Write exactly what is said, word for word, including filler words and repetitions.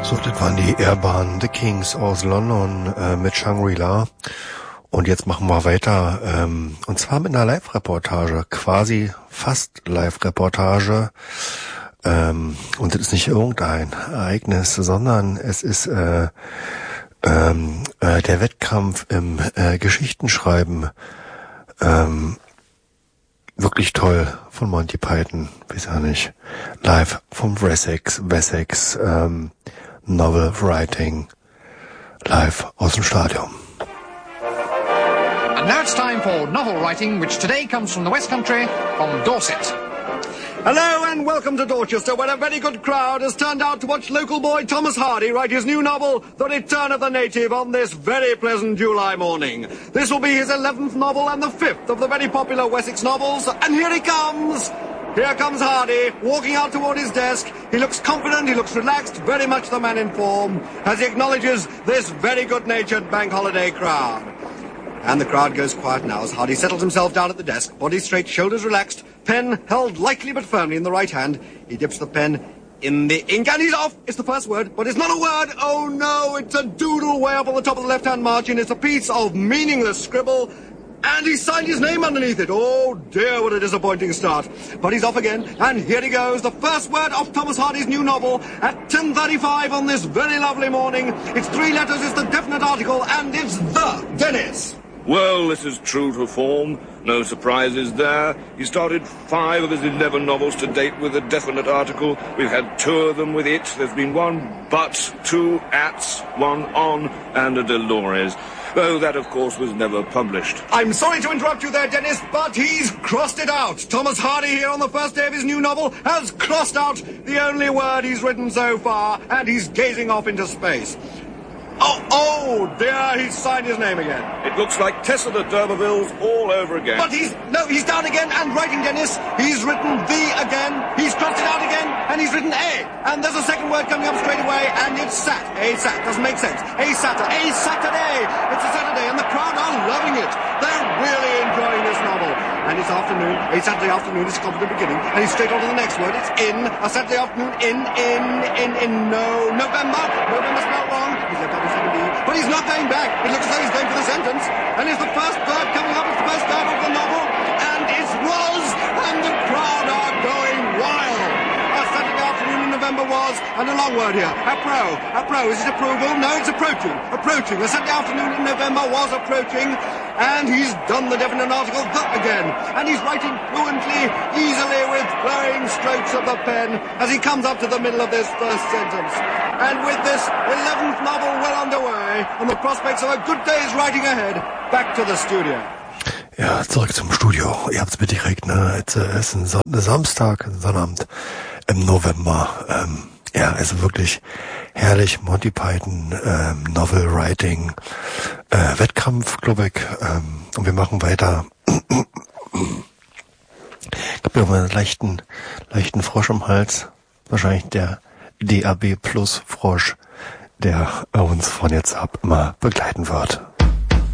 So, das waren die Airbahn The Kings aus London äh, mit Shangri-La. Und jetzt machen wir weiter. Ähm, und zwar mit einer Live-Reportage, quasi fast Live-Reportage. Ähm, und das ist nicht irgendein Ereignis, sondern es ist äh, ähm, äh, der Wettkampf im äh, Geschichtenschreiben. Ähm, wirklich toll von Monty Python, weiß ja nicht. Live vom Wessex, Wessex ähm, Novel Writing, live aus dem Stadion. And now it's time for novel writing, which today comes from the West Country, from Dorset. Hello and welcome to Dorchester, where a very good crowd has turned out to watch local boy Thomas Hardy write his new novel, The Return of the Native, on this very pleasant July morning. This will be his eleventh novel and the fifth of the very popular Wessex novels, and here he comes! Here comes Hardy, walking out toward his desk. He looks confident, he looks relaxed, very much the man in form, as he acknowledges this very good-natured bank holiday crowd. And the crowd goes quiet now as Hardy settles himself down at the desk, body straight, shoulders relaxed, pen held lightly but firmly in the right hand. He dips the pen in the ink and he's off. It's the first word, but it's not a word. Oh no, it's a doodle way up on the top of the left-hand margin. It's a piece of meaningless scribble. And he signed his name underneath it. Oh dear, what a disappointing start. But he's off again, and here he goes. The first word of Thomas Hardy's new novel at ten thirty-five on this very lovely morning. It's three letters, it's the definite article, and it's the Dennis. Well, this is true to form. No surprises there. He started five of his eleven novels to date with a definite article. We've had two of them with it. There's been one but, two ats, one on, and a Delores. Though that, of course, was never published. I'm sorry to interrupt you there, Dennis, but he's crossed it out. Thomas Hardy here on the first day of his new novel has crossed out the only word he's written so far, and he's gazing off into space. Oh, oh, dear, he's signed his name again. It looks like Tessa de D'Urbervilles all over again. But he's, no, he's down again and writing, Dennis. He's written the again, he's crossed it out again, and he's written a. And there's a second word coming up straight away, and it's sat. A sat, doesn't make sense. A Saturday, a Saturday. It's a Saturday, and the crowd are loving it. They're really enjoying this novel. And it's afternoon, a Saturday afternoon, it's come to the beginning, and he's straight on to the next word. It's in, a Saturday afternoon, in, in, in, in, no, November. November spelled wrong. He's left out his second D, but he's not going back. It looks as though he's going for the sentence. And it's the first verb coming up, it's the first verb of the novel, and it was, and the crowd are going wild. A Saturday afternoon in November was, and a long word here, appro. Appro, is it approval? No, it's approaching. Approaching. A Saturday afternoon in November was approaching, and he's done the definite article, the again. And he's writing fluently, easily, with flowing strokes of the pen, as he comes up to the middle of this first sentence. And with this eleventh novel well underway, and the prospects of a good day's writing ahead, back to the studio. Ja, zurück zum Studio. Ihr habt's mitgekriegt, ne? Es ist ein Son- Samstag, ein Sonnabend im November. Ähm, ja, also wirklich herrlich. Monty Python, ähm, Novel Writing, äh, Wettkampf, glaube ich. Ähm, und wir machen weiter. Ich habe ja mal einen leichten, leichten Frosch im Hals. Wahrscheinlich der D A B Plus Frosch, der uns von jetzt ab immer begleiten wird.